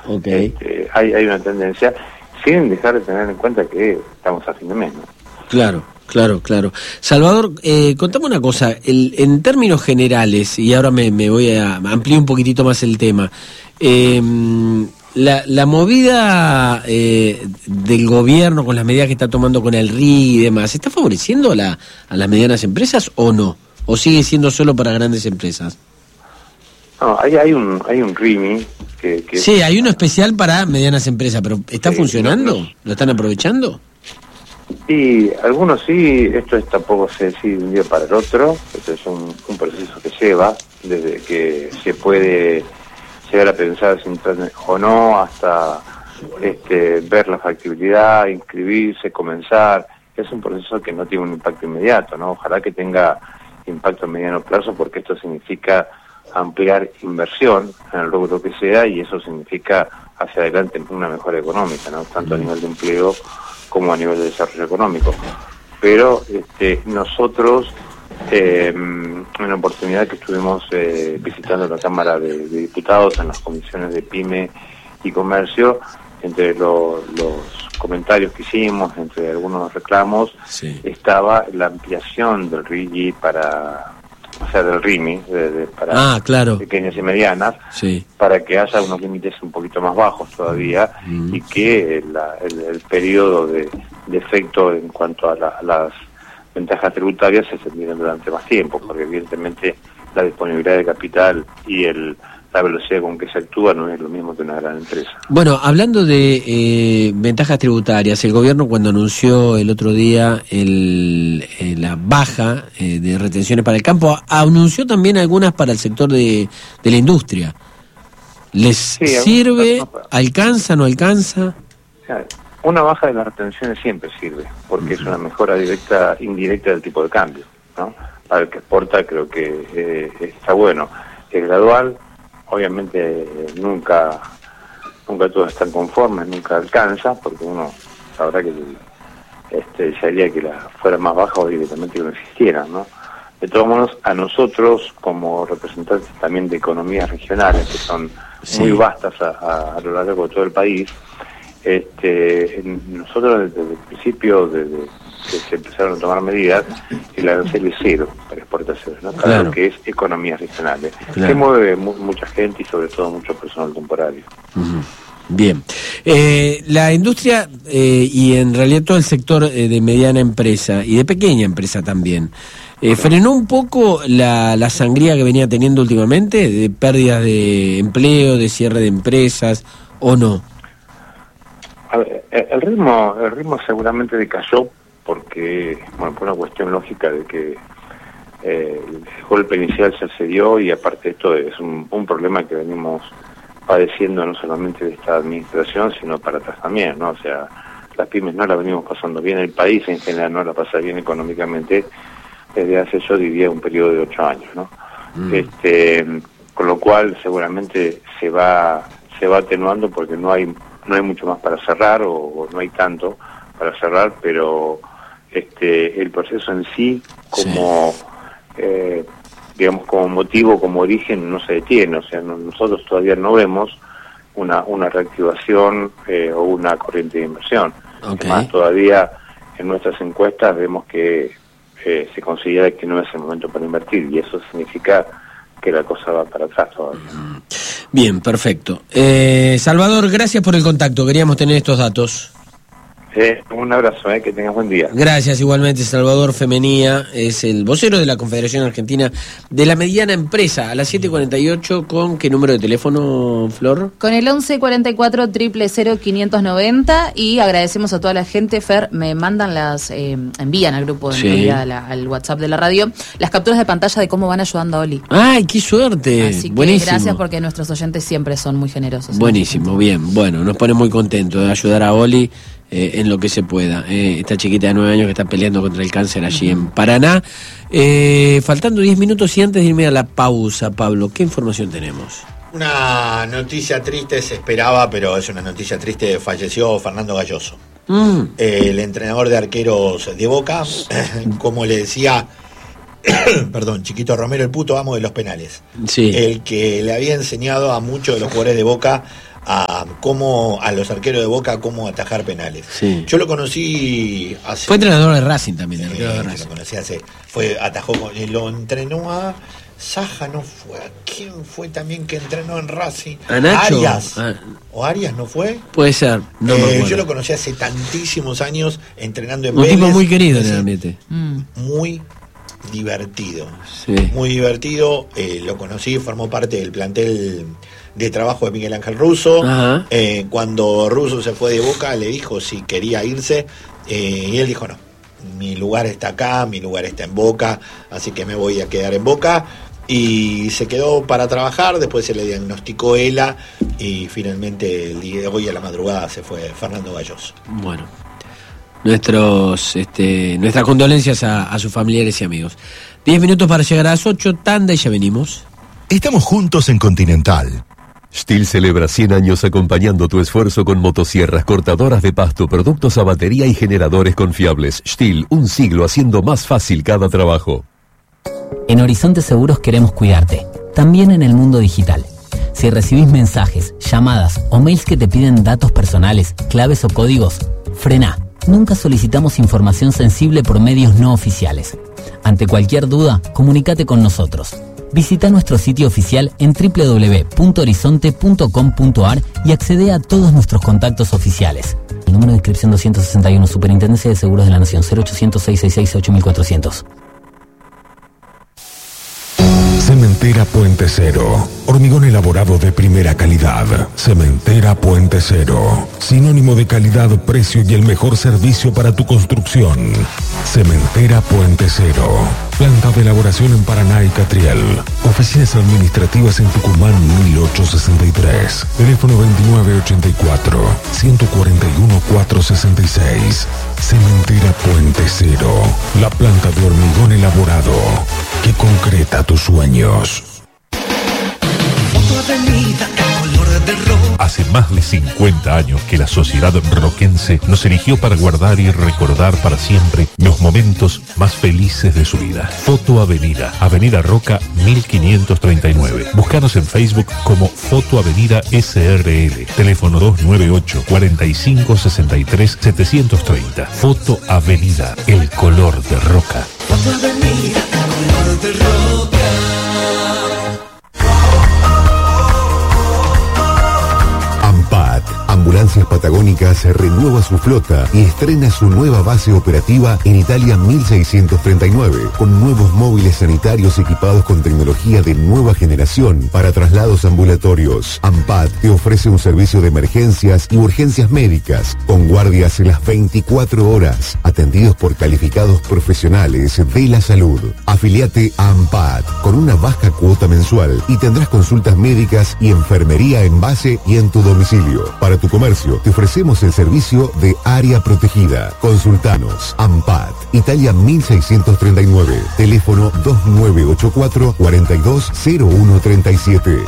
Okay. Hay una tendencia, sin dejar de tener en cuenta que estamos a fin de mes, ¿no? Claro. Salvador, contame una cosa, en términos generales, y ahora me voy a ampliar un poquitito más el tema, la movida del gobierno con las medidas que está tomando con el RI y demás, ¿está favoreciendo a las medianas empresas o no? ¿O sigue siendo solo para grandes empresas? No, hay un RIMI que sí, hay uno especial para medianas empresas, pero ¿está funcionando? ¿Lo están aprovechando? Sí, algunos sí, esto tampoco se decide de un día para el otro, esto es un proceso que lleva, desde que se puede llegar a pensar si entrar o no, hasta ver la factibilidad, inscribirse, comenzar. Es un proceso que no tiene un impacto inmediato, ¿no? Ojalá que tenga impacto a mediano plazo, porque esto significa ampliar inversión en el rubro que sea, y eso significa hacia adelante una mejora económica, ¿no? Tanto a nivel de empleo como a nivel de desarrollo económico. Pero nosotros, en la oportunidad que estuvimos visitando la Cámara de Diputados en las comisiones de PYME y Comercio, entre los comentarios que hicimos, entre algunos reclamos, sí, estaba la ampliación del RIGI del RIMI, para claro, pequeñas y medianas, sí, para que haya unos límites un poquito más bajos todavía, y que el periodo de efecto en cuanto a las ventajas tributarias se extiendan durante más tiempo, porque evidentemente la disponibilidad de capital y la velocidad con que se actúa no es lo mismo que una gran empresa. Bueno, hablando de ventajas tributarias, el gobierno, cuando anunció el otro día la baja de retenciones para el campo, anunció también algunas para el sector de la industria. ¿Les sirve? ¿Alcanza, no alcanza? Una baja de las retenciones siempre sirve, porque es una mejora indirecta del tipo de cambio, ¿no? Para el que exporta creo que está bueno. Es gradual. Obviamente nunca todos están conformes, nunca alcanza, porque uno sabrá que desearía que fuera más baja o directamente que no existiera, ¿no? De todos modos, a nosotros, como representantes también de economías regionales, que son muy vastas a lo largo de todo el país, nosotros desde el principio, desde que se empezaron a tomar medidas, el arancel es cero para exportaciones, ¿no? Para lo que es economías regionales. Se mueve mucha gente y sobre todo mucho personal temporario. Bien. La industria y en realidad todo el sector de mediana empresa y de pequeña empresa también, ¿frenó un poco la sangría que venía teniendo últimamente de pérdidas de empleo, de cierre de empresas, o no? A ver, el ritmo seguramente decayó, porque, por una cuestión lógica de que el golpe inicial se cedió, y aparte esto es un problema que venimos padeciendo no solamente de esta administración, sino para atrás también, ¿no? O sea, las pymes no la venimos pasando bien, el país en general no la pasa bien económicamente desde hace, yo diría, un periodo de 8 años, ¿no? Con lo cual seguramente se va atenuando, porque no hay mucho más para cerrar, o no hay tanto para cerrar, pero el proceso en sí, como digamos, como motivo, como origen, no se detiene. O sea, nosotros todavía no vemos una reactivación o una corriente de inversión. Además, todavía en nuestras encuestas vemos que se considera que no es el momento para invertir, y eso significa que la cosa va para atrás todavía. Bien, perfecto. Salvador, gracias por el contacto, queríamos tener estos datos. Un abrazo, que tengas buen día. Gracias, igualmente. Salvador Femenía es el vocero de la Confederación Argentina de la Mediana Empresa. A las 7:48, ¿con qué número de teléfono, Flor? Con el 1144-000-590, y agradecemos a toda la gente. Fer, me mandan envían al grupo, al WhatsApp de la radio, las capturas de pantalla de cómo van ayudando a Oli. ¡Ay, qué suerte! Así que buenísimo. Gracias, porque nuestros oyentes siempre son muy generosos. Buenísimo, bien. Bueno, nos pone muy contentos de ayudar a Oli en lo que se pueda. Esta chiquita de 9 años que está peleando contra el cáncer allí en Paraná. Faltando 10 minutos y antes de irme a la pausa, Pablo, ¿qué información tenemos? Una noticia triste se esperaba, pero es una noticia triste. Falleció Fernando Galloso, el entrenador de arqueros de Boca, como le decía Chiquito Romero, el puto amo de los penales. Sí. El que le había enseñado a muchos de los jugadores de Boca a los arqueros de Boca cómo atajar penales. Sí. Yo lo conocí fue entrenador de Racing también, lo conocí lo entrenó a Saja, no fue. ¿A quién fue también que entrenó en Racing? ¿A Nacho? Arias. ¿O Arias no fue? Puede ser, no me acuerdo. Yo lo conocí hace tantísimos años entrenando en un Vélez. tipo muy querido en el ambiente. Muy divertido. Sí. Muy divertido. Lo conocí, formó parte del plantel de trabajo de Miguel Ángel Russo. Cuando Russo se fue de Boca, le dijo si quería irse, y él dijo no. Mi lugar está acá, mi lugar está en Boca, así que me voy a quedar en Boca. Y se quedó para trabajar, después se le diagnosticó ELA y finalmente el día de hoy a la madrugada se fue Fernando Galloso. Bueno, nuestras condolencias a sus familiares y amigos. 10 minutos para llegar a las 8, tanda y ya venimos. Estamos juntos en Continental. STIHL celebra 100 años acompañando tu esfuerzo con motosierras, cortadoras de pasto, productos a batería y generadores confiables. STIHL, un siglo haciendo más fácil cada trabajo. En Horizonte Seguros queremos cuidarte, también en el mundo digital. Si recibís mensajes, llamadas o mails que te piden datos personales, claves o códigos, frená. Nunca solicitamos información sensible por medios no oficiales. Ante cualquier duda, comunícate con nosotros. Visita nuestro sitio oficial en www.horizonte.com.ar y accede a todos nuestros contactos oficiales. El número de inscripción 261, Superintendencia de Seguros de la Nación, 0800-666-8400. Cementera Puente Cero. Hormigón elaborado de primera calidad. Cementera Puente Cero. Sinónimo de calidad, precio y el mejor servicio para tu construcción. Cementera Puente Cero. Planta de elaboración en Paraná y Catriel. Oficinas administrativas en Tucumán 1863. Teléfono 2984-141-466. Cementera Puente Cero. La planta de hormigón elaborado que concreta tus sueños. Hace más de 50 años que la sociedad roquense nos eligió para guardar y recordar para siempre los momentos más felices de su vida. Foto Avenida, Avenida Roca 1539. Búscanos en Facebook como Foto Avenida SRL. Teléfono 298-4563-730. Foto Avenida, el color de Roca. Foto Avenida, el color de Roca. AMPAT, Ambulancias Patagónicas, renueva su flota y estrena su nueva base operativa en Italia 1639, con nuevos móviles sanitarios equipados con tecnología de nueva generación para traslados ambulatorios. AMPAT te ofrece un servicio de emergencias y urgencias médicas, con guardias las 24 horas, atendidos por calificados profesionales de la salud. Afiliate a AMPAT con una baja cuota mensual y tendrás consultas médicas y enfermería en base y en tu domicilio. Para tu comercio, te ofrecemos el servicio de área protegida. Consultanos. AMPAT, Italia 1639. Teléfono 2984-420137.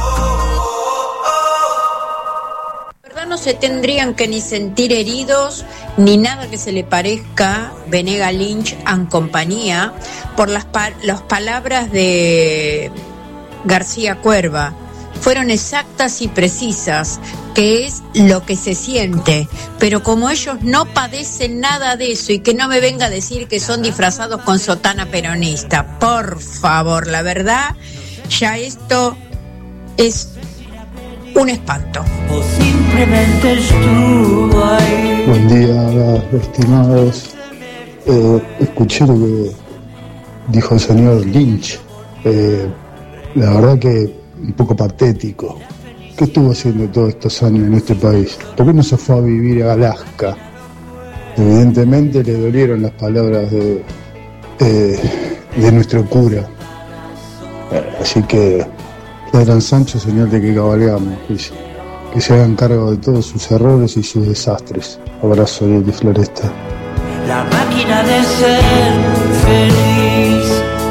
No se tendrían que ni sentir heridos ni nada que se le parezca Venega Lynch and compañía por las palabras de García Cuerva. Fueron exactas y precisas, que es lo que se siente, pero como ellos no padecen nada de eso y que no me venga a decir que son disfrazados con sotana peronista, por favor, la verdad, ya esto es un espanto. O simplemente estuvo ahí. Buen día, estimados. Escuché lo que dijo el señor Lynch. La verdad que un poco patético. ¿Qué estuvo haciendo todos estos años en este país? ¿Por qué no se fue a vivir a Alaska? Evidentemente le dolieron las palabras de nuestro cura. Así que Pedro Sancho, señal de que cabalgamos, que se hagan cargo de todos sus errores y sus desastres. Abrazo de Floresta. La máquina de ser feliz.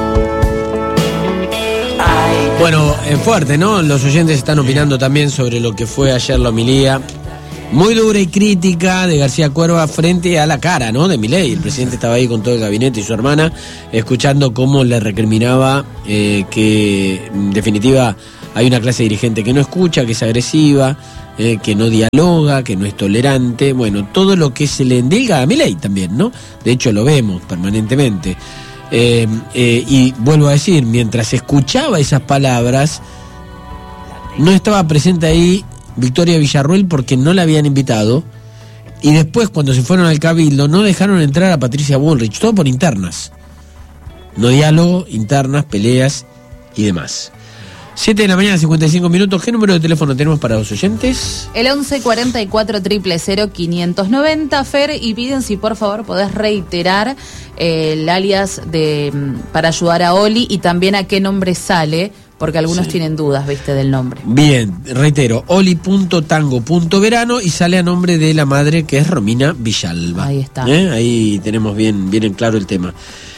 Bueno, fuerte, ¿no? Los oyentes están opinando también sobre lo que fue ayer la homilía muy dura y crítica de García Cuerva frente a la cara, ¿no? De Milei. El presidente estaba ahí con todo el gabinete y su hermana, escuchando cómo le recriminaba que, en definitiva, hay una clase dirigente que no escucha, que es agresiva, que no dialoga, que no es tolerante, bueno, todo lo que se le endilga a Milei también, ¿no? De hecho lo vemos permanentemente. Y vuelvo a decir, mientras escuchaba esas palabras, no estaba presente ahí Victoria Villarruel porque no la habían invitado, y después cuando se fueron al Cabildo no dejaron entrar a Patricia Bullrich, todo por internas, no diálogo, internas, peleas y demás. 7 de la mañana, 55 minutos. ¿Qué número de teléfono tenemos para los oyentes? El 11 44 000 590, Fer, y piden si por favor podés reiterar el alias para ayudar a Oli y también a qué nombre sale, porque algunos tienen dudas, viste, del nombre. Bien, reitero, oli.tango.verano y sale a nombre de la madre, que es Romina Villalba. Ahí está. Ahí tenemos bien en claro el tema.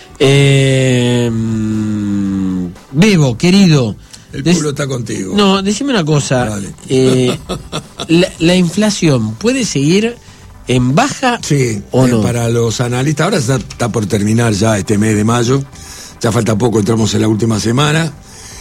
Bebo, querido. El pueblo está contigo. No, decime una cosa. La inflación, ¿puede seguir en baja o no? Para los analistas, ahora está por terminar ya este mes de mayo, ya falta poco, entramos en la última semana,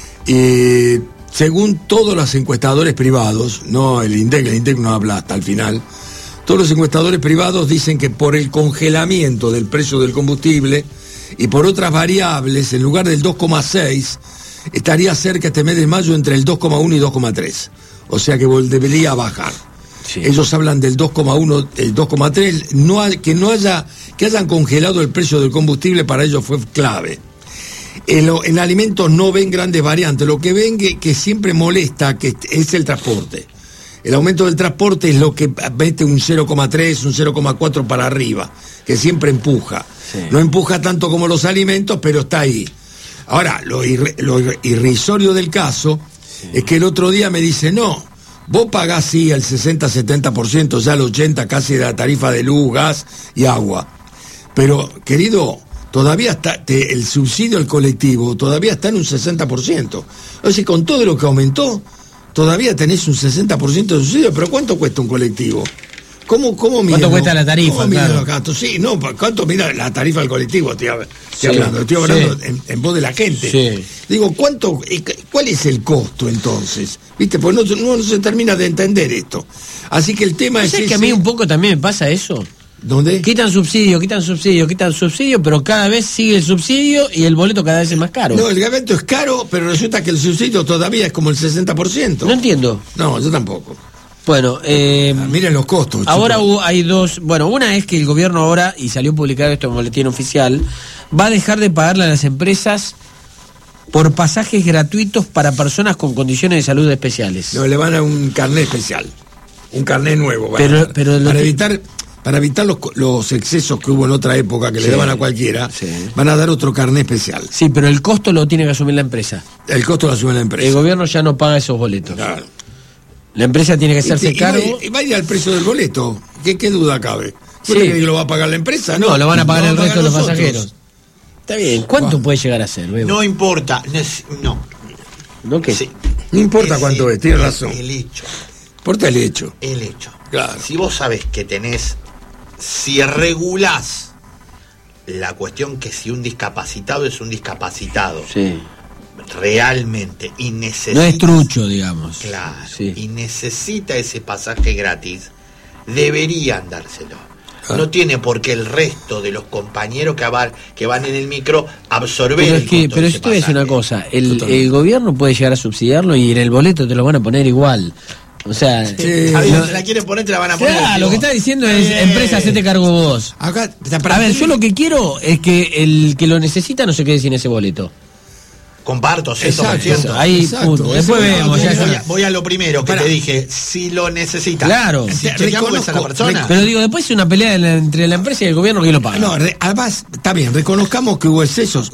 y según todos los encuestadores privados, no el INDEC no habla hasta el final, todos los encuestadores privados dicen que por el congelamiento del precio del combustible y por otras variables, en lugar del 2,6, estaría cerca este mes de mayo entre el 2,1 y 2,3. O sea que debería bajar. Sí. Ellos hablan del 2,1, el 2,3. Que hayan congelado el precio del combustible para ellos fue clave. En alimentos no ven grandes variantes. Lo que ven que siempre molesta que es el transporte. El aumento del transporte es lo que mete un 0,3, un 0,4 para arriba, que siempre empuja. Sí. No empuja tanto como los alimentos, pero está ahí. Ahora, lo irrisorio del caso es que el otro día me dice, no, vos pagás sí el 60-70%, ya el 80% casi de la tarifa de luz, gas y agua. Pero, querido, todavía está el subsidio al colectivo, todavía está en un 60%. O sea, con todo lo que aumentó, todavía tenés un 60% de subsidio, pero ¿cuánto cuesta un colectivo? ¿Cómo ¿Cuánto cuesta la tarifa? Claro. Sí, no, ¿cuánto mira la tarifa del colectivo? Estoy hablando en voz de la gente. Sí. Digo, ¿cuál es el costo entonces? ¿Viste? Pues no se termina de entender esto. Así que el tema es que a mí un poco también me pasa eso. ¿Dónde? Quitan subsidio, pero cada vez sigue el subsidio y el boleto cada vez es más caro. No, el boleto es caro, pero resulta que el subsidio todavía es como el 60%. No entiendo. No, yo tampoco. Bueno, miren los costos. Ahora hay dos. Bueno, una es que el gobierno ahora, y salió publicado esto en boletín oficial, va a dejar de pagarle a las empresas por pasajes gratuitos para personas con condiciones de salud especiales. No, le van a un carnet especial, un carnet nuevo. Para evitar los excesos que hubo en otra época que le daban a cualquiera, van a dar otro carnet especial. Sí, pero el costo lo tiene que asumir la empresa. El costo lo asume la empresa. El gobierno ya no paga esos boletos. Claro. La empresa tiene que hacerse cargo. Y va a ir al precio del boleto. ¿Qué duda cabe? ¿Cree que lo va a pagar la empresa? No, lo van a pagar el resto de los pasajeros. Está bien. ¿Cuánto puede llegar a ser, Bebo? No importa. ¿No qué? Sí. No importa cuánto es, tiene razón. El hecho. Importa el hecho. El hecho. Claro. Si vos sabés que si regulás la cuestión que si un discapacitado es un discapacitado. Sí. Realmente y necesita, no es trucho, digamos, claro, y necesita ese pasaje gratis, deberían dárselo. No tiene por qué el resto de los compañeros que van en el micro absorber pero si te voy a decir una cosa, el gobierno puede llegar a subsidiarlo y en el boleto te lo van a poner igual. O sea, se la quieren poner, te la van a poner. Lo que está diciendo es, empresa, hacete cargo vos. Acá, a ver, yo lo que quiero es que el que lo necesita no se quede sin ese boleto. Comparto, 100%. Ahí, punto. Después vemos. Voy a lo primero que te dije. Si lo necesita. Claro. Reconozco a la persona. Pero digo, después es una pelea entre la empresa y el gobierno que lo paga. No, además, está bien, reconozcamos que hubo excesos.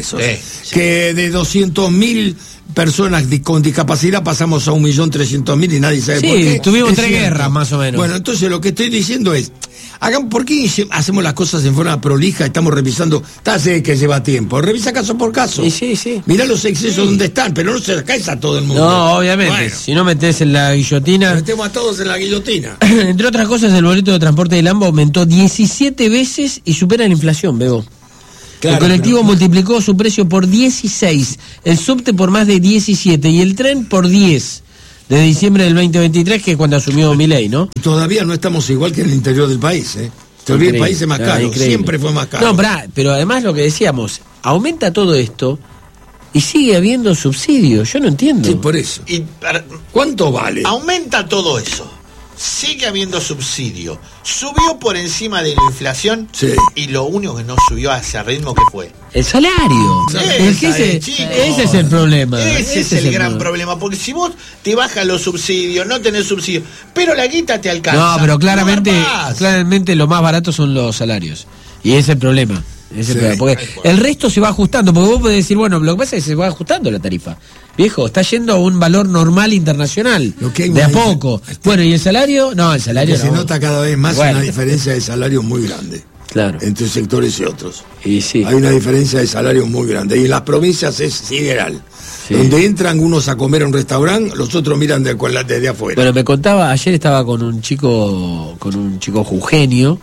Que de 200.000 personas con discapacidad pasamos a 1.300.000 y nadie sabe por qué. Tuvimos 3 guerras, más o menos. Bueno, entonces lo que estoy diciendo es, ¿por qué hacemos las cosas en forma prolija? Estamos revisando, sé que lleva tiempo, revisa caso por caso. Sí. Mirá los excesos donde están, pero no se caes a todo el mundo. No, obviamente, bueno. Si no metés en la guillotina. Metemos a todos en la guillotina. Entre otras cosas, el boleto de transporte del AMBA aumentó 17 veces y supera la inflación, Bebo. Claro, el colectivo multiplicó su precio por 16, el subte por más de 17 y el tren por 10. De diciembre del 2023, que es cuando asumió Milei, ¿no? Todavía no estamos igual que en el interior del país, ¿eh? Todavía el país es más caro, increíble. Siempre fue más caro. No, pero además lo que decíamos, aumenta todo esto y sigue habiendo subsidios, yo no entiendo. Sí, por eso. ¿Cuánto vale? Aumenta todo eso. Sigue habiendo subsidio. Subió por encima de la inflación y lo único que no subió a ese ritmo que fue el salario. Ese es el problema. Ese es el gran problema. Porque si vos te bajas los subsidios, no tenés subsidios, pero la guita te alcanza. No, pero claramente lo más barato son los salarios. Y ese es el problema. Porque el resto se va ajustando. Porque vos podés decir, bueno, lo que pasa es que se va ajustando la tarifa. Viejo, está yendo a un valor normal internacional. De a poco. Bueno, ¿y el salario? No, el salario se nota cada vez más una diferencia de salario muy grande. Claro. Entre sectores y otros. Y sí. Hay una diferencia de salario muy grande. Y en las provincias es sideral. Sí. Donde entran unos a comer a un restaurante, los otros miran desde afuera. Bueno, me contaba, ayer estaba con un chico jujeño.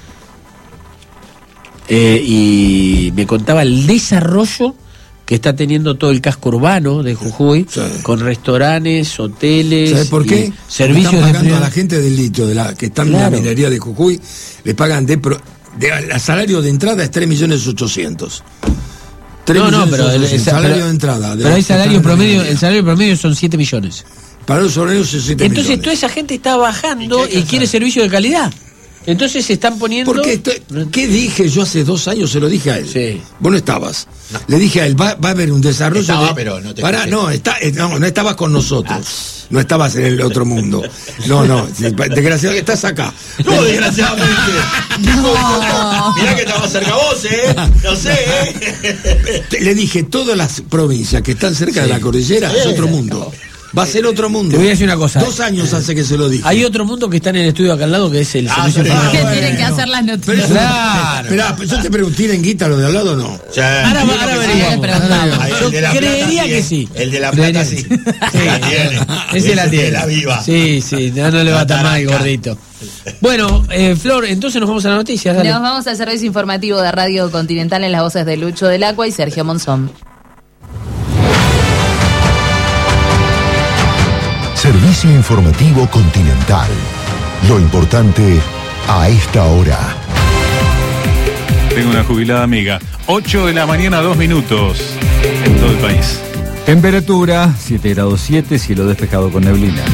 Y me contaba el desarrollo que está teniendo todo el casco urbano de Jujuy, con restaurantes, hoteles. ¿Sabes por qué? Servicios están pagando a la gente del litio, que están en la minería de Jujuy, le pagan el salario de entrada es 3.800.000. Pero el salario de entrada. Pero hay salario promedio, el salario promedio son 7 millones. Para los obreros es 7 Entonces millones. toda esa gente está bajando y quiere servicio de calidad. Entonces se están poniendo... ¿Qué dije yo hace 2 años? Se lo dije a él. Sí. Vos no estabas. No. Le dije a él, va a haber un desarrollo... pero no te no estabas con nosotros. No estabas en el otro mundo. No, desgraciadamente estás acá. No, desgraciadamente. No. Mirá que estamos cerca vos, No sé, Le dije, todas las provincias que están cerca de la cordillera es otro mundo. Va a ser otro mundo. Te voy a decir una cosa. 2 años hace que se lo dije. Hay otro mundo que está en el estudio acá al lado, que es el servicio que tienen que hacer las noticias. Claro. Esperá, yo te pregunté, ¿tienen guita lo de al lado o no? Ahora veríamos. Yo creería que sí. El de la plata sí. Ese la tiene. La viva. Sí, no le va tan mal, gordito. Bueno, Flor, entonces nos vamos a las noticias. Dale. Nos vamos al servicio informativo de Radio Continental en las voces de Lucho del Acua y Sergio Monzón. Servicio informativo Continental. Lo importante a esta hora. Tengo una jubilada amiga. 8 de la mañana, 2 minutos en todo el país. Temperatura 7 grados 7, cielo despejado con neblina.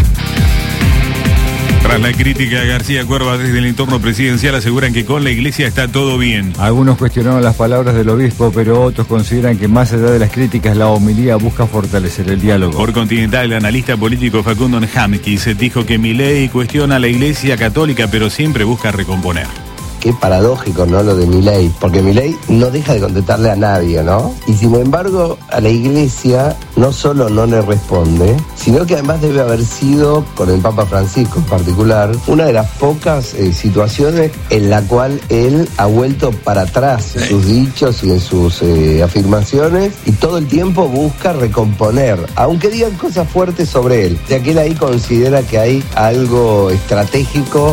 Tras la crítica a García Cuerva desde el entorno presidencial, aseguran que con la iglesia está todo bien. Algunos cuestionaron las palabras del obispo, pero otros consideran que más allá de las críticas, la homilía busca fortalecer el diálogo. Por Continental, el analista político Facundo Njamkis dijo que Milei cuestiona a la iglesia católica, pero siempre busca recomponer. Qué paradójico, ¿no? Lo de Milei, porque Milei no deja de contestarle a nadie, ¿no? Y sin embargo, a la iglesia no solo no le responde, sino que además debe haber sido, con el Papa Francisco en particular, una de las pocas situaciones en la cual él ha vuelto para atrás en sus dichos y en sus afirmaciones, y todo el tiempo busca recomponer, aunque digan cosas fuertes sobre él, ya que él ahí considera que hay algo estratégico.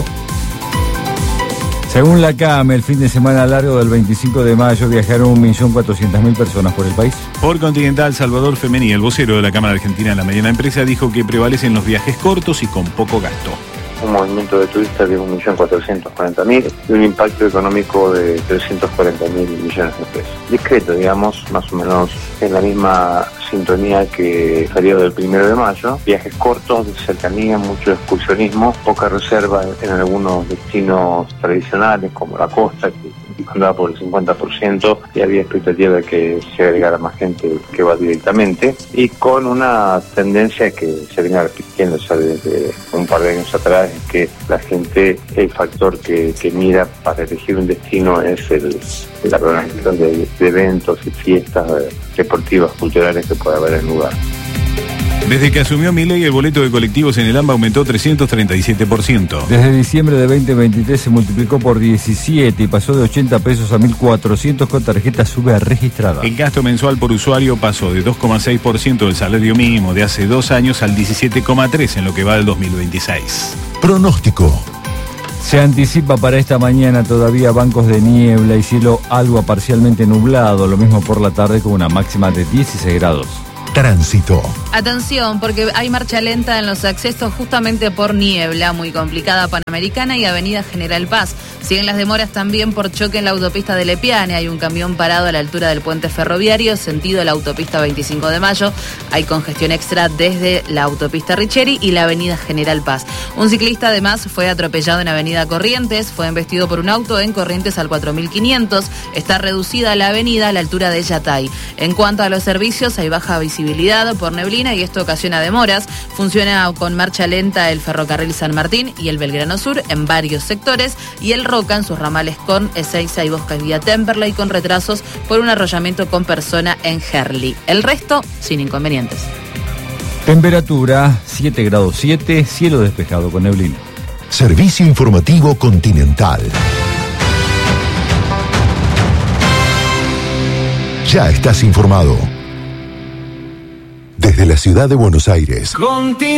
Según la CAM, el fin de semana largo del 25 de mayo viajaron 1.400.000 personas por el país. Por Continental, Salvador Femení, el vocero de la Cámara Argentina de la Mediana Empresa, dijo que prevalecen los viajes cortos y con poco gasto. Un movimiento de turistas de 1.440.000 y un impacto económico de 340.000 millones de pesos. Discreto, digamos, más o menos en la misma sintonía que el periodo del 1 de mayo. Viajes cortos, de cercanía, mucho excursionismo, poca reserva en algunos destinos tradicionales como la costa, que andaba por el 50% y había expectativa de que se agregara más gente que va directamente, y con una tendencia que se venía repitiendo ya desde un par de años atrás, es que la gente, el factor que mira para elegir un destino es la programación de eventos y fiestas deportivas, culturales que pueda haber en el lugar. Desde que asumió Milei, el boleto de colectivos en el AMBA aumentó 337%. Desde diciembre de 2023 se multiplicó por 17 y pasó de 80 pesos a 1.400 con tarjeta SUBE registrada. El gasto mensual por usuario pasó de 2,6% del salario mínimo de hace 2 años al 17,3% en lo que va del 2026. Pronóstico. Se anticipa para esta mañana todavía bancos de niebla y cielo algo parcialmente nublado, lo mismo por la tarde con una máxima de 16 grados. Tránsito. Atención, porque hay marcha lenta en los accesos justamente por niebla, muy complicada, Panamericana y Avenida General Paz. Siguen las demoras también por choque en la autopista de Lepiane. Hay un camión parado a la altura del puente ferroviario, sentido la autopista 25 de Mayo. Hay congestión extra desde la autopista Richeri y la Avenida General Paz. Un ciclista además fue atropellado en Avenida Corrientes, fue embestido por un auto en Corrientes al 4500. Está reducida la avenida a la altura de Yatay. En cuanto a los servicios, hay baja visibilidad por neblina y esto ocasiona demoras. Funciona con marcha lenta el ferrocarril San Martín y el Belgrano Sur en varios sectores y el Roca en sus ramales con Ezeiza y Bosca y Vía Temperley con retrasos por un arrollamiento con persona en Herli. El resto sin inconvenientes. Temperatura 7 grados 7, cielo despejado con neblina. Servicio informativo Continental. Ya estás informado. Desde la ciudad de Buenos Aires.